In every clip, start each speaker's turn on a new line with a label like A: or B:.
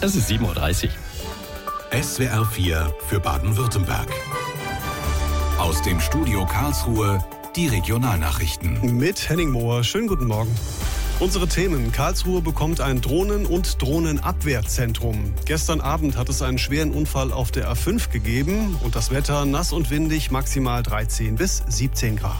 A: Es ist 7:30 Uhr.
B: SWR 4 für Baden-Württemberg. Aus dem Studio Karlsruhe die Regionalnachrichten.
C: Mit Henning Mohr. Schönen guten Morgen. Unsere Themen. Karlsruhe bekommt ein Drohnen- und Drohnenabwehrzentrum. Gestern Abend hat es einen schweren Unfall auf der A5 gegeben und das Wetter nass und windig, maximal 13 bis 17 Grad.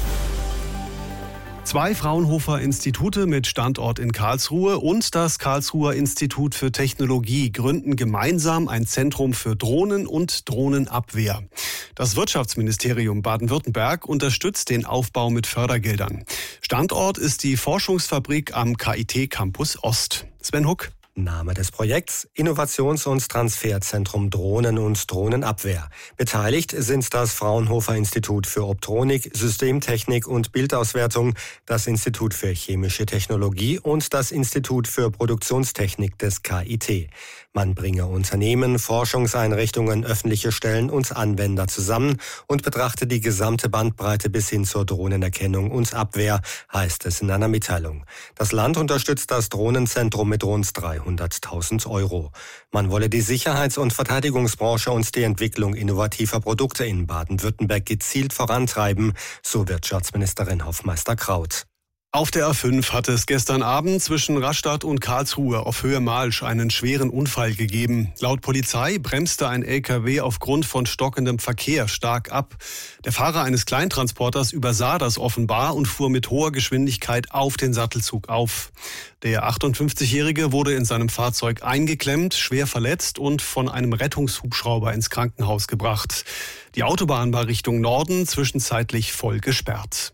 C: 2 Fraunhofer-Institute mit Standort in Karlsruhe und das Karlsruher Institut für Technologie gründen gemeinsam ein Zentrum für Drohnen und Drohnenabwehr. Das Wirtschaftsministerium Baden-Württemberg unterstützt den Aufbau mit Fördergeldern. Standort ist die Forschungsfabrik am KIT Campus Ost. Sven Huck.
D: Name des Projekts: Innovations- und Transferzentrum Drohnen und Drohnenabwehr. Beteiligt sind das Fraunhofer Institut für Optronik, Systemtechnik und Bildauswertung, das Institut für chemische Technologie und das Institut für Produktionstechnik des KIT. Man bringe Unternehmen, Forschungseinrichtungen, öffentliche Stellen und Anwender zusammen und betrachte die gesamte Bandbreite bis hin zur Drohnenerkennung und Abwehr, heißt es in einer Mitteilung. Das Land unterstützt das Drohnenzentrum mit rund 300.000 €. Man wolle die Sicherheits- und Verteidigungsbranche und die Entwicklung innovativer Produkte in Baden-Württemberg gezielt vorantreiben, so Wirtschaftsministerin Hoffmeister-Kraut.
C: Auf der A5 hat es gestern Abend zwischen Rastatt und Karlsruhe auf Höhe Malsch einen schweren Unfall gegeben. Laut Polizei bremste ein LKW aufgrund von stockendem Verkehr stark ab. Der Fahrer eines Kleintransporters übersah das offenbar und fuhr mit hoher Geschwindigkeit auf den Sattelzug auf. Der 58-Jährige wurde in seinem Fahrzeug eingeklemmt, schwer verletzt und von einem Rettungshubschrauber ins Krankenhaus gebracht. Die Autobahn war Richtung Norden zwischenzeitlich voll gesperrt.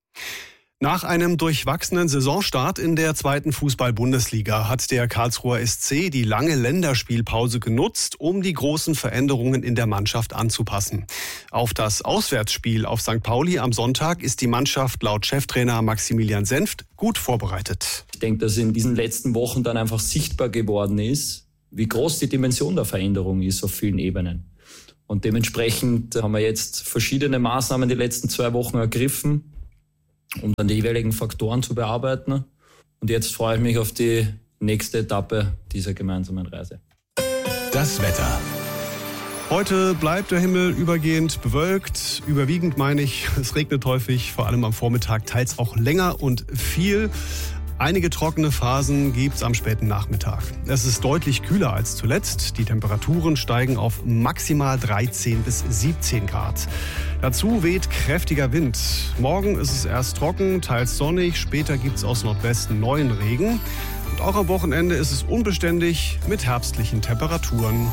C: Nach einem durchwachsenen Saisonstart in der 2. Fußball-Bundesliga hat der Karlsruher SC die lange Länderspielpause genutzt, um die großen Veränderungen in der Mannschaft anzupassen. Auf das Auswärtsspiel auf St. Pauli am Sonntag ist die Mannschaft laut Cheftrainer Maximilian Senft gut vorbereitet.
E: Ich denke, dass in diesen letzten Wochen dann einfach sichtbar geworden ist, wie groß die Dimension der Veränderung ist auf vielen Ebenen. Und dementsprechend haben wir jetzt verschiedene Maßnahmen die letzten 2 Wochen ergriffen, um dann die jeweiligen Faktoren zu bearbeiten. Und jetzt freue ich mich auf die nächste Etappe dieser gemeinsamen Reise.
B: Das Wetter.
C: Heute bleibt der Himmel überwiegend bewölkt. Überwiegend meine ich, es regnet häufig, vor allem am Vormittag, teils auch länger und viel. Einige trockene Phasen gibt's am späten Nachmittag. Es ist deutlich kühler als zuletzt. Die Temperaturen steigen auf maximal 13 bis 17 Grad. Dazu weht kräftiger Wind. Morgen ist es erst trocken, teils sonnig. Später gibt's aus Nordwesten neuen Regen. Und auch am Wochenende ist es unbeständig mit herbstlichen Temperaturen.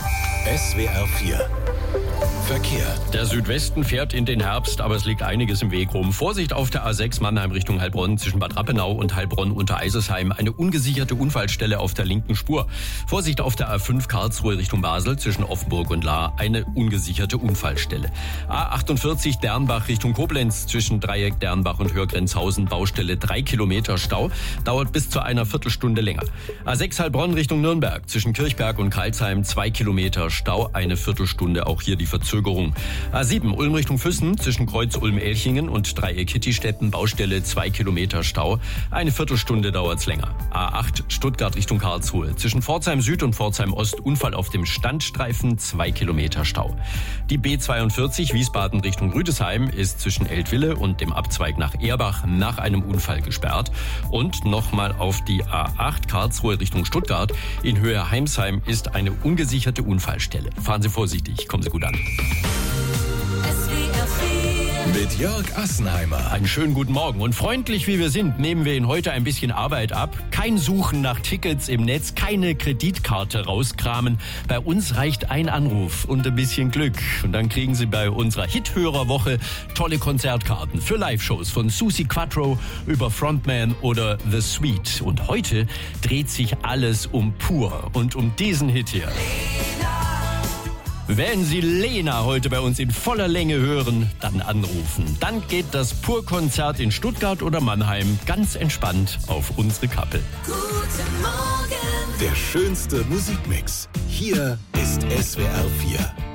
B: SWR 4 Verkehr.
A: Der Südwesten fährt in den Herbst, aber es liegt einiges im Weg rum. Vorsicht auf der A6 Mannheim Richtung Heilbronn zwischen Bad Rappenau und Heilbronn unter Eisesheim. Eine ungesicherte Unfallstelle auf der linken Spur. Vorsicht auf der A5 Karlsruhe Richtung Basel zwischen Offenburg und Lahr. Eine ungesicherte Unfallstelle. A48 Dernbach Richtung Koblenz zwischen Dreieck Dernbach und Hörgrenzhausen. Baustelle 3 Kilometer Stau. Dauert bis zu einer Viertelstunde länger. A6 Heilbronn Richtung Nürnberg zwischen Kirchberg und Karlsheim 2 Kilometer Stau. Eine Viertelstunde. Auch hier die Verzögerung. A7 Ulm Richtung Füssen zwischen Kreuz Ulm-Elchingen und Dreieck Hittistetten. Baustelle 2 Kilometer Stau. Eine Viertelstunde dauert's länger. A8 Stuttgart Richtung Karlsruhe zwischen Pforzheim Süd und Pforzheim Ost. Unfall auf dem Standstreifen, 2 Kilometer Stau. Die B42 Wiesbaden Richtung Rüdesheim ist zwischen Eltville und dem Abzweig nach Erbach nach einem Unfall gesperrt. Und nochmal auf die A8 Karlsruhe Richtung Stuttgart. In Höhe Heimsheim ist eine ungesicherte Unfallstelle. Fahren Sie vorsichtig, kommen Sie gut an.
B: Mit Jörg Assenheimer.
A: Einen schönen guten Morgen. Und freundlich wie wir sind, nehmen wir Ihnen heute ein bisschen Arbeit ab. Kein Suchen nach Tickets im Netz, keine Kreditkarte rauskramen. Bei uns reicht ein Anruf und ein bisschen Glück. Und dann kriegen Sie bei unserer Hithörerwoche tolle Konzertkarten für Live-Shows von Susi Quattro über Frontman oder The Sweet. Und heute dreht sich alles um Pur und um diesen Hit hier. Wenn Sie Lena heute bei uns in voller Länge hören, dann anrufen. Dann geht das Pur-Konzert in Stuttgart oder Mannheim ganz entspannt auf unsere Kappe.
B: Der schönste Musikmix. Hier ist SWR 4.